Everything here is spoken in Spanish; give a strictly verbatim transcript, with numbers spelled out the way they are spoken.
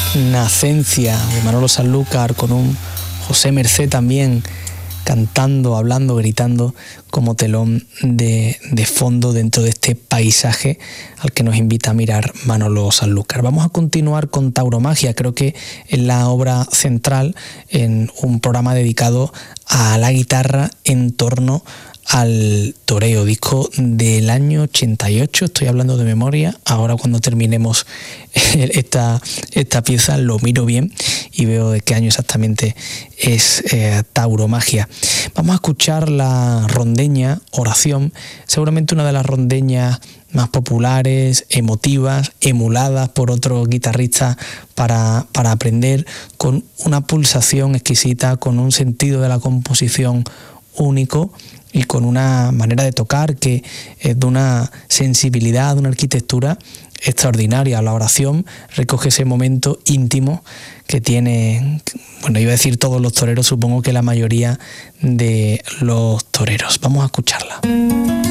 Nacencia de Manolo Sanlúcar, con un José Mercé también cantando, hablando, gritando como telón de, de fondo dentro de este paisaje al que nos invita a mirar Manolo Sanlúcar. Vamos a continuar con Tauromagia, creo que es la obra central en un programa dedicado a la guitarra en torno al toreo, disco del año ochenta y ocho, estoy hablando de memoria. Ahora cuando terminemos esta, esta pieza lo miro bien y veo de qué año exactamente es eh, Tauromagia. Vamos a escuchar la rondeña Oración, seguramente una de las rondeñas más populares, emotivas, emuladas por otros guitarristas para, para aprender, con una pulsación exquisita, con un sentido de la composición único y con una manera de tocar que es de una sensibilidad, de una arquitectura extraordinaria. La Oración recoge ese momento íntimo que tiene, bueno, iba a decir todos los toreros, supongo que la mayoría de los toreros. Vamos a escucharla.